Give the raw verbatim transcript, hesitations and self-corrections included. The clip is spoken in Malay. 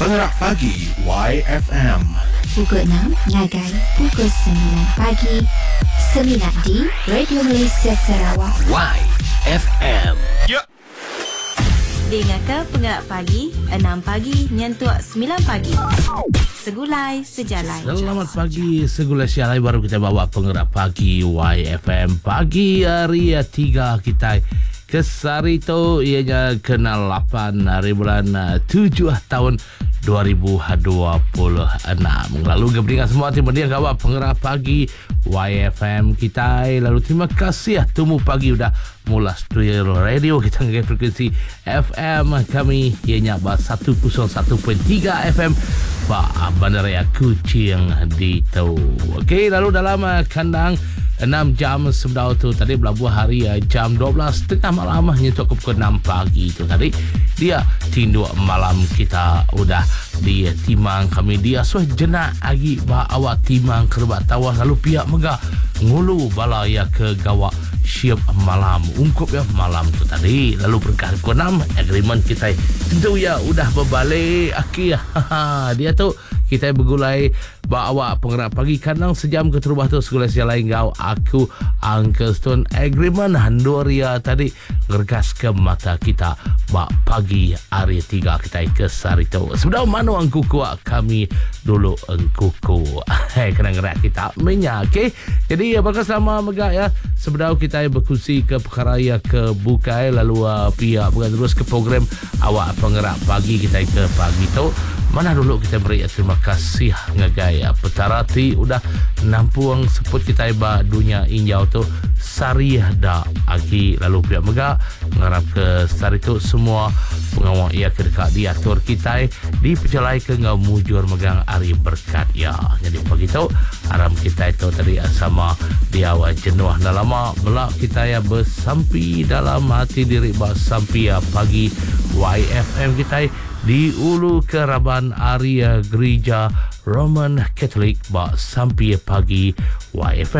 Penggerak Pagi Y F M. Pukul enam, ngagai pukul sembilan pagi. Sembilan di Radio Malaysia Sarawak. Y F M. Ya. Dengarkan Penggerak Pagi enam pagi nyentuh sembilan pagi. Segulai sejalan. Selamat pagi, segulai sejalan. Baru kita bawa Penggerak Pagi Y F M. Pagi hari tiga kita Kesari tu ianya kena lapan hari bulan tujuh tahun dua ribu dua puluh enam. Lalu kepentingan semua tim dia kawan Penggerak Pagi Y F M kita. Lalu terima kasih temu pagi udah mula studio radio kita dengan frekuensi F M kami ianya seratus satu perpuluhan tiga F M Pak Bandaraya Kuching di Tau. Okey, lalu dalam kandang enam jam sebelum tu tadi belabuh hari jam dua belas tengah malam nyentuh ke pukul enam pagi tu tadi dia tindu malam kita udah di timang kami dia suah jenak lagi bah awak timang kerbat tawah lalu pihak megah ngulu balaya ke gawak siap malam ungkup ya malam tu tadi lalu berkah pukul enam agreement kita tentu ya udah berbalik akhir dia tu kita bergulai bawa Penggerak Pagi kandang sejam ke terubah tu segala sialai ngau aku Uncle Stone agreement handoria tadi ngergas ke mata kita bak pagi hari tiga kita ke sari tu sebelum mana angku kuat kami dulu angkuku hei kena ngerak kita minyak okay? Jadi apakah selama megak ya sebelum kita berkusi ke perkara ya ke bukai lalu uh, pihak bukan terus ke program awak Penggerak Pagi kita ke pagi tu mana dulu kita beri terima kasih ngagaya petarati udah nampuang seput kita iba dunia injau tu sari dah agi lalu pihak megak ngarap ke sari tu semua pengawal ia ke dekat diatur kita di pejalai ke ngau mujur megang hari berkat ya jadi begitu aram kita itu tadi sama dia awal jenuh dah lama belak kita ya bersampi dalam hati diri bersampi ya pagi Y F M kita di Ulu Keraban area Gereja Roman Katolik bak sampai pagi Y F M.